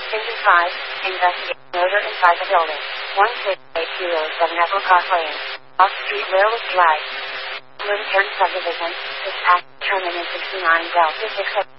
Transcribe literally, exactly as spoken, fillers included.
Section five. Investigate murder inside the building. one six eight zero seven Apricot Lane. Off-street railway drive. Lynn Kern Subdivision. This act terminated sixty-nine Delta six.